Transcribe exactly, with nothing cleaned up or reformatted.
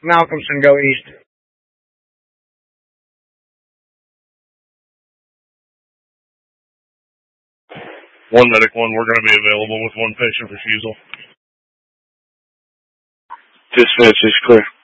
Malcolmson, go east. One medic one, we're going to be available with one patient refusal. Dispatch is clear.